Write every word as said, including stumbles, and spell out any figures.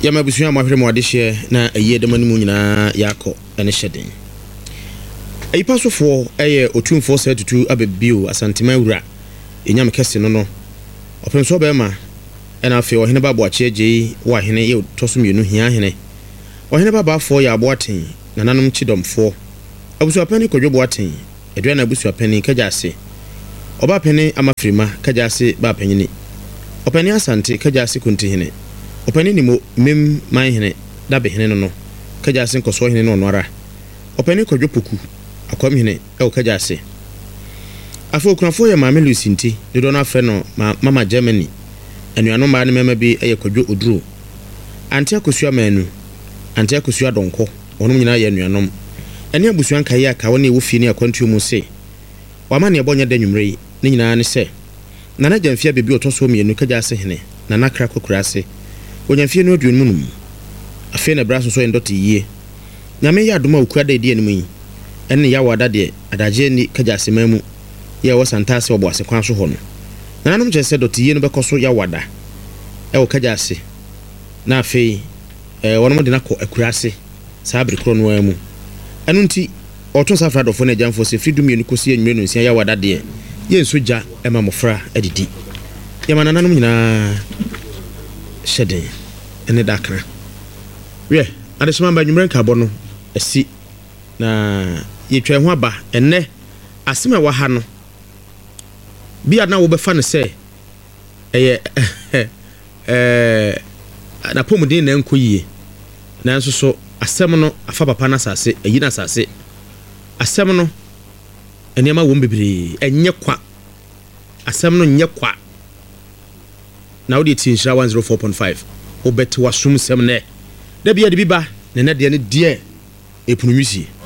Yama busua mahwere mo adehye na ayi edemani mu nyina yakọ ene hyeden. Ayipa sofo eye otumfo setutu abebio asantima wura enyam kese no no. Opemso be ma ena afi ohene babo ache agi wa hene ye tosomienu hia hene. Ohene baba afọ ya aboaten nananom chidomfo. Abusu apani kodwobo aten edua na abusu apani kajase. Oba apani amafrima kajase ba apanyini. Opani asante kajase kunti hene. Opani ni mo mem man hene da be hene no no kajase nkoso hene no no ara. Opani kodwopoku akwam hene e o kajase. Afo okunafo ya maame Lucy nti dodo na afre no ma, mama Germany anuano ma ne mema bi eye kodwo oduro. Anti akosua manu anti akosua donko onum nyina ya anuanom. Ene abusua nkae aka wona ewo fie ne akwantu mu se wama ne ebonya da nwumre ne nyina ne se nana jamfia bebi otoso mienu kajase hene nana kra kokurase onyamfie no aduon mu num afi na braso so endote yie nyame ya adoma okuada edi enimu yi enne ya wada de adaje ni kajase mamu ya wasantase obo ase kwan so ho no nananom jese dote yie no bekoso ya wada e wo kajase na afi eh wono de nakọ akurase sabri kro no amu anu nti oto safra dofo na jamfo se freedom yenu kosi enwere no nsia ya wada de ye nsoja ema mofra adidi ya manananom nyina hyeden ene dakra we adesoma ba nwumre nkabo no asi na yetwa ho aba enne asema wa ha no bia na wo be fa ne se eye eh na pomudin na nkoyie na nso so asem no afa papa na sase ayi na sase asem no enema wo mbibiri enye kwa asem no nye kwa na wo de tinshira one oh four point five obet wasum sem ne da bia de biba ne ne de ne die epunumisi